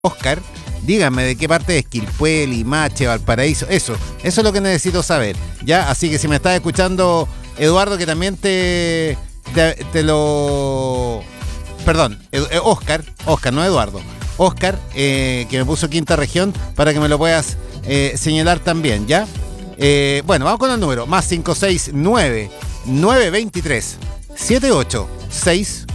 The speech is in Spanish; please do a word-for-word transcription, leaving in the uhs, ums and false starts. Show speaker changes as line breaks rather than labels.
Oscar, díganme de qué parte de Quilpué, Limache, Valparaíso, eso, eso es lo que necesito saber, ¿ya? Así que si me estás escuchando, Eduardo, que también te, te, te lo... Perdón, Ed, Oscar, Oscar, no Eduardo, Oscar, eh, que me puso quinta región, para que me lo puedas eh, señalar también, ¿ya? Eh, bueno, vamos con el número, más cinco seis nueve, nueve dos tres, siete ocho seis